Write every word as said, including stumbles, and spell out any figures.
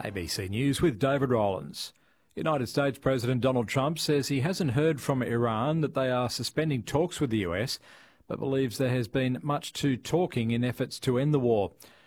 A B C News with David Rowlands. United States President Donald Trump says he hasn't heard from Iran that they are suspending talks with the U S, but believes there has been much too talking in efforts to end the war.